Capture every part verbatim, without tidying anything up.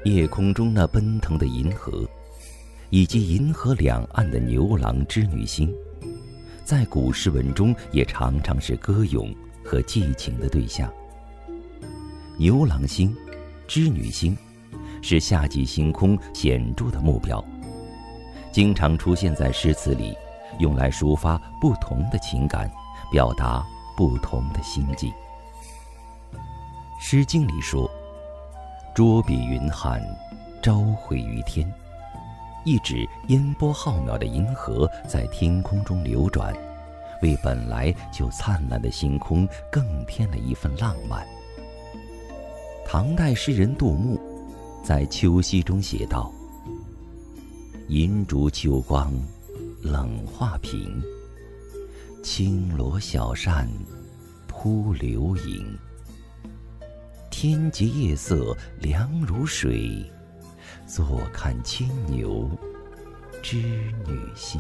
夜空中那奔腾的银河，以及银河两岸的牛郎织女星，在古诗文中也常常是歌咏和寄情的对象。牛郎星、织女星是夏季星空显著的目标，经常出现在诗词里，用来抒发不同的情感，表达不同的心境。《诗经》里说：“捉彼云汉，朝回于天”，意指烟波浩渺的银河在天空中流转，为本来就灿烂的星空更添了一份浪漫。唐代诗人杜牧在《秋夕》中写道：“银烛秋光冷画屏，轻罗小扇扑流萤。天极夜色凉如水，坐看牵牛织女星。”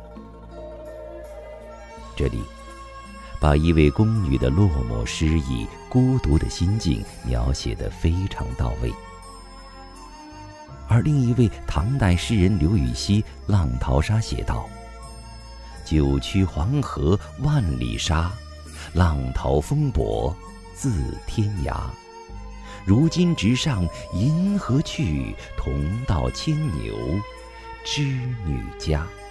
这里把一位宫女的落寞失意、孤独的心境描写得非常到位。而另一位唐代诗人刘禹锡《浪淘沙》写道：“九曲黄河万里沙，浪淘风簸自天涯。如今直上银河去，同到牵牛织女家。”